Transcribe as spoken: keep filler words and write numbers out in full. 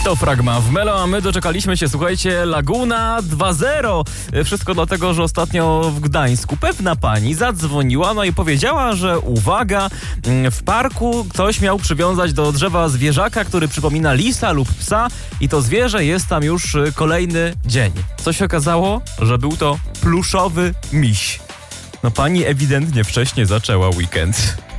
To Fragma w Melo, a my doczekaliśmy się, słuchajcie, Laguna dwa zero. Wszystko dlatego, że ostatnio w Gdańsku pewna pani zadzwoniła, no i powiedziała, że uwaga, w parku ktoś miał przywiązać do drzewa zwierzaka, który przypomina lisa lub psa i to zwierzę jest tam już kolejny dzień. Co się okazało? Że był to pluszowy miś. No pani ewidentnie wcześniej zaczęła weekend.